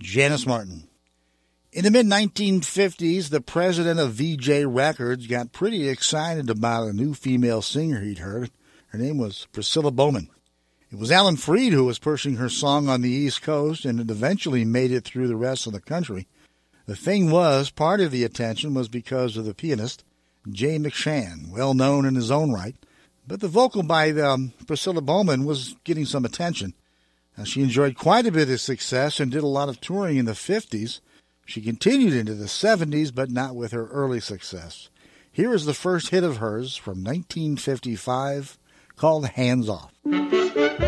Janice Martin. In the mid-1950s, the president of VJ Records got pretty excited about a new female singer he'd heard. Her name was Priscilla Bowman. It was Alan Freed who was pushing her song on the East Coast, and it eventually made it through the rest of the country. The thing was, part of the attention was because of the pianist, Jay McShann, well known in his own right. But the vocal by Priscilla Bowman was getting some attention. Now, she enjoyed quite a bit of success and did a lot of touring in the 50s. She continued into the 70s, but not with her early success. Here is the first hit of hers from 1955 called Hands Off.